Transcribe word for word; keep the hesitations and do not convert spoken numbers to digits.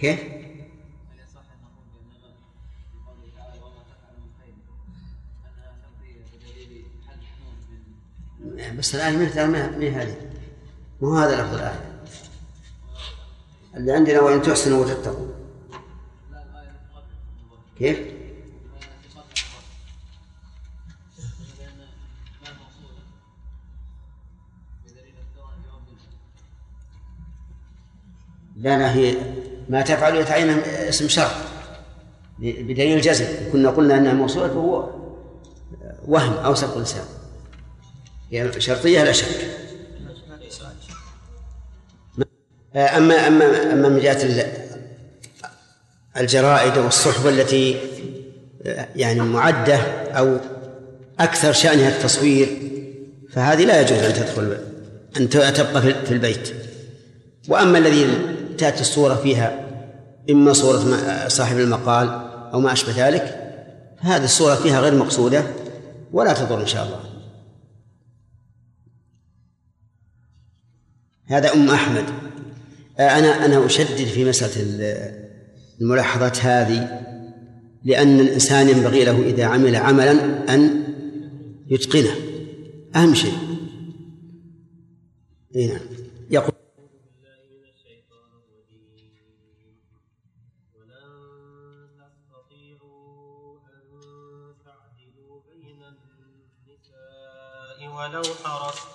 كيف؟ بس الآن من من هذه مو هذا لفظ الآية اللي عندنا وإن تحسنوا وتتقوا. كيف؟ لا لا هي ما تفعل يتعين اسم شرط بدليل الجزم. كنا قلنا أنها موصولة وهو وهم أو سبق لسان، هي شرطية لا شك. أما أما أما من جهة الجرائد والصحبة التي يعني معدة أو أكثر شأنها التصوير فهذه لا يجوز أن تدخل أن تبقى في البيت. وأما الذي تأتي الصورة فيها إما صورة صاحب المقال أو ما أشبه ذلك هذه الصورة فيها غير مقصودة ولا تضر إن شاء الله. هذا أم أحمد. أنا أنا أشدد في مسألة الملاحظات هذه لأن الإنسان ينبغي له إذا عمل عملا أن يتقنه، أهم شيء. نعم. يقول ولو حرصت